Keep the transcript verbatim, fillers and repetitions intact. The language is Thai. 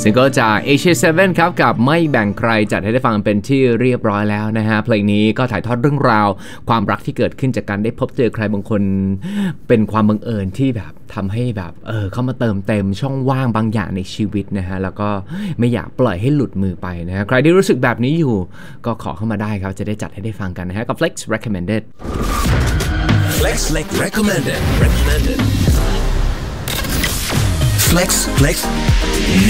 ซิงเกิลจาก เอเชีย เซเว่น ครับกับไม่แบ่งใครจัดให้ได้ฟังเป็นที่เรียบร้อยแล้วนะฮะเพลงนี้ก็ถ่ายทอดเรื่องราวความรักที่เกิดขึ้นจากการได้พบเจอใครบางคนเป็นความบังเอิญที่แบบทำให้แบบเออเข้ามาเติมเต็มช่องว่างบางอย่างในชีวิตนะฮะแล้วก็ไม่อยากปล่อยให้หลุดมือไปนะฮะใครที่รู้สึกแบบนี้อยู่ก็ขอเข้ามาได้ครับจะได้จัดให้ได้ฟังกันนะฮะกับ Flex Recommended Flex Flex Recommended Recommended Flex Flex